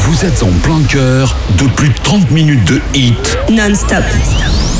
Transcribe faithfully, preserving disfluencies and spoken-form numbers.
Vous êtes en plein cœur de plus de trente minutes de hit non-stop.